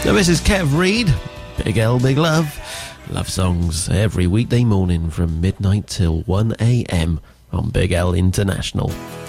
So this is Kev Reid, Big L, Big Love. Love songs every weekday morning from midnight till 1 a.m. on Big L International.